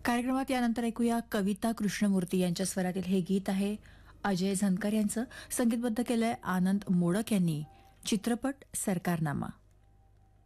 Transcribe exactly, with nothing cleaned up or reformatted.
कार्यक्रमात यानंतर ऐकूया कविता कृष्णमूर्ती यांच्या स्वरातील हे गीत आहे. अजय झनकर यांचं संगीतबद्ध केलंय आनंद मोडक यांनी. चित्रपट सरकारनामा.